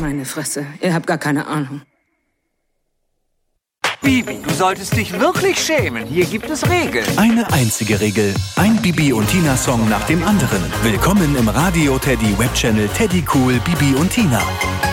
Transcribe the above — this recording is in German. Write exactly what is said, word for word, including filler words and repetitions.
Meine Fresse, ihr habt gar keine Ahnung. Bibi, du solltest dich wirklich schämen. Hier gibt es Regeln. Eine einzige Regel. Ein Bibi und Tina-Song nach dem anderen. Willkommen im Radio Teddy Webchannel Teddy Cool Bibi und Tina.